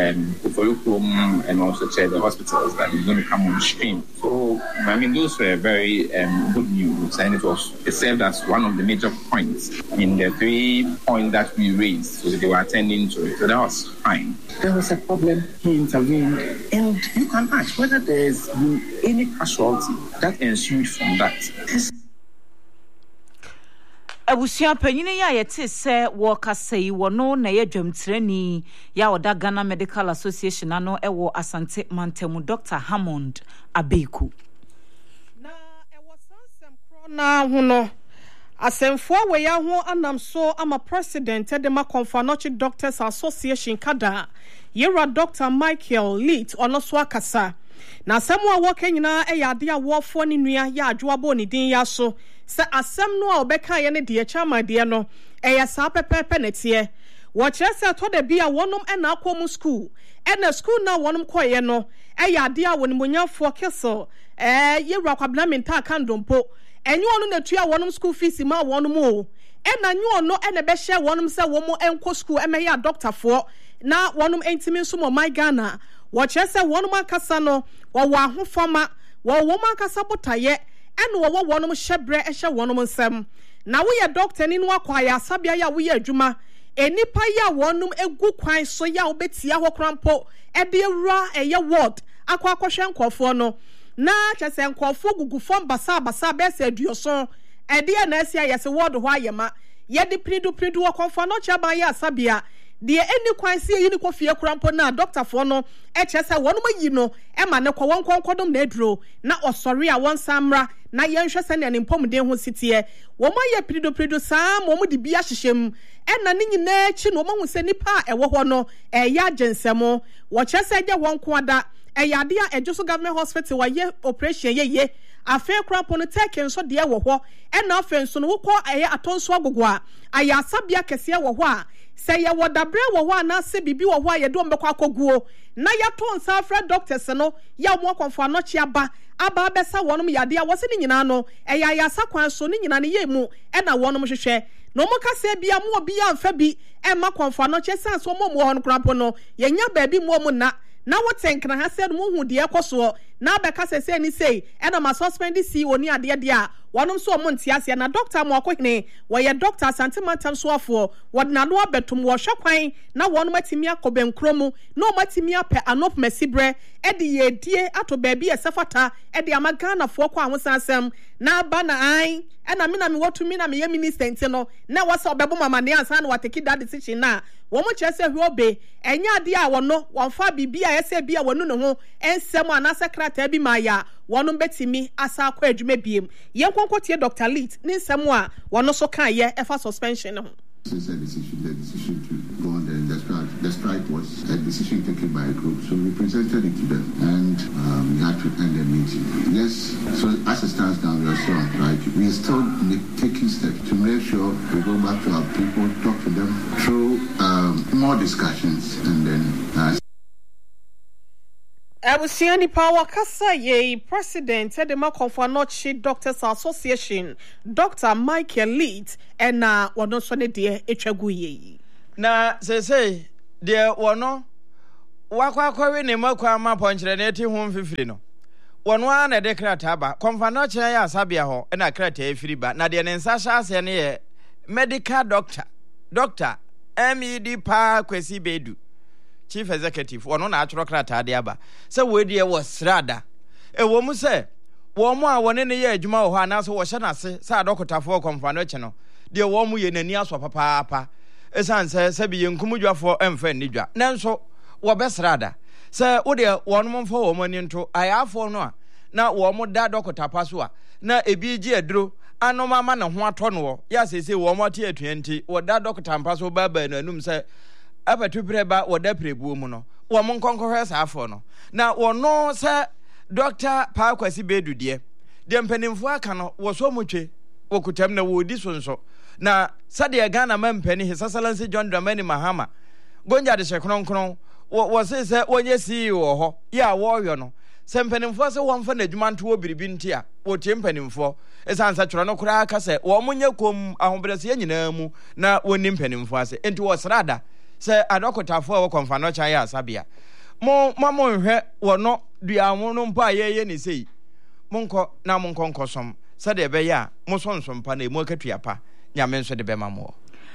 Uforukum and also chair the hospitals that is going to come on stream. So, I mean, those were very good news, and it served as one of the major points in the 3 points that we raised, so that they were attending to it. So that was fine. There was a problem, he intervened, and you can ask whether there is any casualty that ensued from that. Abusia panyine ya yete se wo kasai wono na ye dwamtreni ya oda Ghana Medical Association ano ewo Asante Mantemu Dr. Hammond Abeku na ewo sansem kro na hono asemfo we ya ho anamso ama president de ma Confanochi Doctors Association kada yera Dr. Michael Leet ono so akasa na asemu a wo kanyina eyade a wo fo ni nua ya adwoabo ni din ya so se asem no a obeka ye ne de chama de no eya sa pepepe netie wo kire se to de bia wonom na akomu school na school na wonom koye no eya de a wonimonyafo kesel yewura kwabna menta kandompo enyo no na tua wonom school fees ma wonom o na nyo no na be hye wonom se womo enko school emeya doctor fo na wonom entimi nso mo my Ghana wo kire se wonom akasa no wo ahofama wo wonom akasa botaye ene wo wonom hyebre ehye wonom nsem na wo ye doctor ni no akwa ya sabia ya wo ye adwuma enipa ya wonom egu kwan so ya obetia ho krampo ede ewura eye ward akwa nkofo no na kyese nkofo gugu fom basa bese aduoso ede na asia yese word ho ayema ye de pridu wo konfo no chaba ya sabia de eni kwan se yi ni kofie kurampo na doctor fo no kyese wonu mayi no ma ne kwa wonkonkodom na eduro na osori a won samra na yenhwe se ne mpomden ho sitie wo maye pridu saa mo de bia hyehyem na ne nyina chi no mahu se nipa ewo ho no ya gensemo wo kyese gye wonko ada yade a ejuso government hospital wa ye operation ye afa kurampo no take nso de wo ho na afa nso no wokọ atonso agogo a ayasabia kese wo ho a se ye wodabre wo ho na se bibi wo ho a ye do mbekọ akoguo na ya to nsa afra doctors no ya mo konfo anochi aba abesa wonom yade a wose ni nyina no ya yasa kwan so ni nyina ne ye mu na wonom hwehwe no mo ka se bia mo obi amfa bi ma konfo anochi san so mo ho no kurampo no ye nya ba bi mo na wotenkna ha se mo hu de ekoso na beka se ni sei na ma suspend CEO ni ade a wonom so mo ntiase na doctor mo akohene wo ye doctor santimatam so afo wodna no abetum wo hwekwan na wonom atimi akobenkromu na o matimi apɛ anop masibre de ye die ato baabi esefata de amagana fo kwa ahosansem na ba na an na me wotumi na me ye minister ntino na wasa obebo mama ne ansa na wateki that decision na wo mo kyerɛ sɛ hwobe enya ade a wono wonfa bibia yɛsɛ bia wonu ne ho ensɛm ana secretary bi maya wonom betimi asa akɔ adwuma biem yenkonkotie Dr. Leet ne nsɛm a wono so kan ye efa suspension ho. Since the decision to go on the strike was a decision taken by a group, so we presented it to them and we had to end the meeting. Yes, so as it stands now, we are still on strike. We are still taking steps to make sure we go back to our people, talk to them through more discussions and then Abusiani Power Kasa ye President Edema Konfanochi Doctors Association Dr. Michael Leet and wano so ne de etwagu ye na say de wono wakwa ne makwa ma ponkyere ne ti ho mfifiri no wono a na de krata ba Konfanochi ya asabia ho na krata efiri ba na de ne nsa sha ase ne ye medical doctor MED Pa Kwesi Bedu Chief Executive wono na atworo krata de aba se we de wo srada wo mu se wo mu a wone ne ye adwuma wo ho anaso wo hye na se sa adokotafo Konfanochi no de wo mu ye nani aso papa esan se bi yenkumudwafo emfa nidwa nanso wo besrada se wo de wono mfa wo mani nto ayafo no a na wo mu da dokotapa so a na ebi gi aduro anoma ma ne ho ato no ya sese wo mu ate atuanti wo da dokotapa so baba nanum se abatu preba wo da prebuo mu no wo mu nkonkohwe saafo no na wono se Dr. Pa Kwesi Bedu de mpanimfo aka no wo so mutwe wo kutam na wo di sonso na sade Ghana mampani His Excellency John Dramani Mahama gonja de hyekonkron wo se wonye CEO ho ya wo hwe no se mpanimfo se wonfa na adwuma nto obiribi nti a wo tie mpanimfo esansa tworo no kura aka se wo munye kom ahobrese nyina mu na woni mpanimfo ase enti wo srada se adokotafo wo Konfanochi ya asabia mo nhwe wono duawo no mpa ye ni sei monko na monko nkosom sade be ya mo sonsompa na emu akatuapa nyame nso de be mamo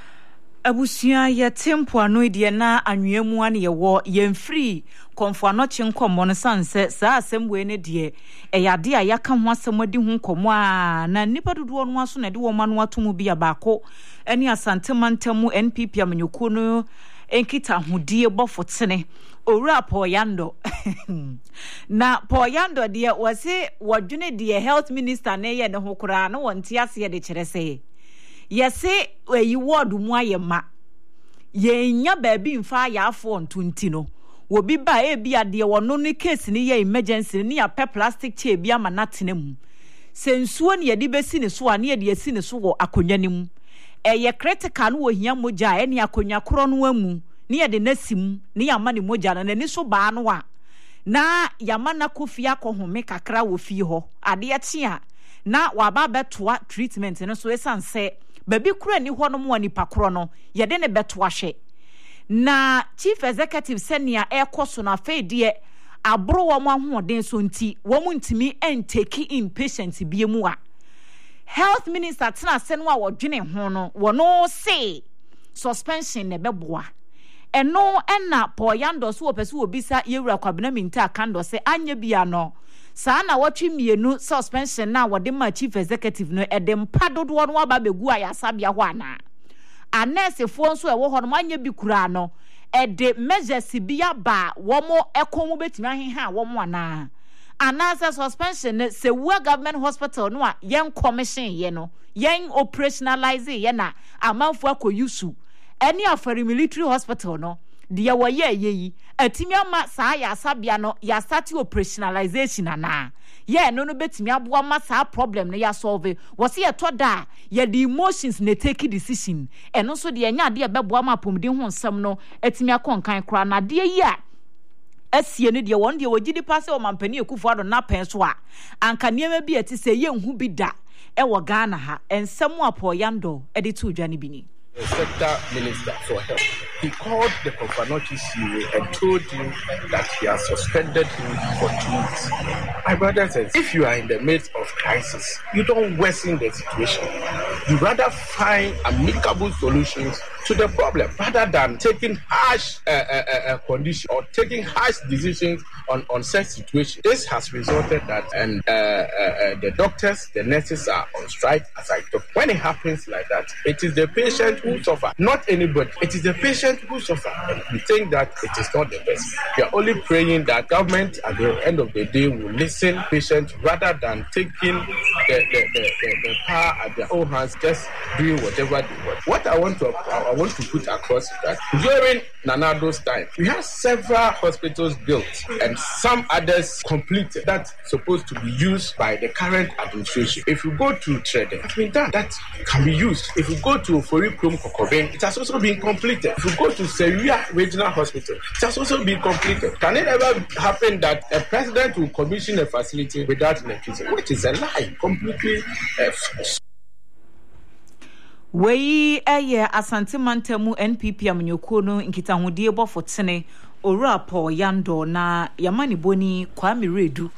Abusia ye tempo ano de na anwemu ane ye wo yemfiri Konfanochi nkomo no sanse saa asemwe ne de eyade a yaka ho asemadi ho nkomo a na nipa dodo no aso na de wo mano atomu bia baako ene asantemantamu NPP amanyoko no enkita hodie bofotene owura Poyando na Poyando de wase wadwene de health minister na ye ne ho kura na wonte ase de kyerese yese eyi ward mu ayema yenya baabi mfa yafo ntunti no wobi ba ebi ade wono ne case ni ye emergency ni ya pe plastic chair bi ama natene mu sensuo ne yede besi ne so a ne yede esi ne so wo akonwa ne mu eye critical no wo hia moja ene akonwa kro no amu ne yede nasim ne ya ma ne moja na ne so baa no a na yama na kofi akohome kakra wo fi ho ade ate a na waba betoa treatment no so esanse baby kura ni ho no mo nipa kro no yede ne betoa hwe na chief executive senior ekoso na fedie abro wo mo ahoden so nti wo mo ntimi entake in patient biemu a health minister tena se no a wodwene ho no wono say suspension ne beboa eno na Paul Yando so opese obisa yewura kwabena minta kando se anye bia no saa na watwe mienu suspension na wode ma chief executive no edem padodo no aba begu ayasabia ho ana anesefo nso ewo ho no anye bi kura no ede measures bia ba womo ekomu betimi aheha womo ana anasa suspension se wa government hospital no a yen commission ye no yen operationalize ye na amanfo akoyusu eni afari military hospital no de ya waye yi atimi ama saa ya sabia no ya start operationalization ana ye no betimi aboa ma saa problem no ya solve wo se ye to da ye the emotions na take decision eno so de nya de beboa ma pomden ho nsam no atimi akonkan kra na de yi a asie ne de won de wogidi passe o mampani ekufu ado na pen so a anka niema bi ati se ye nhu bi da e wo Ghana ha ensam Paul Yando e de to dwane bi ni Sector Minister for Health. He called the Confanochi CEO and told him that he has suspended him for 2 weeks. My brother says, if you are in the midst of crisis, you don't worsen the situation. You rather find amicable solutions to the problem rather than taking harsh conditions or taking harsh decisions on such situations. This has resulted that the doctors, the nurses are on strike as I talk. When it happens like that, it is the patient who suffer, not anybody. It is the patient who suffer. And we think that it is not the best. We are only praying that government at the end of the day will listen to patients rather than taking the power at their own hands, just doing whatever they want. What I want to put across is that during Nanado's time, we had several hospitals built and some others completed that's supposed to be used by the current administration. If you go to Trede, it's been done. That can be used. If you go to Forikrum Kokoben, it has also been completed. If you go to Seria Regional Hospital, it has also been completed. Can it ever happen that a president will commission a facility without electricity? Which is a lie, completely false. Wei Asante Mantemu NPP amnyoko no nkitahudie bofo tene owura Paul Yando na Yamani Boni Kwame Redu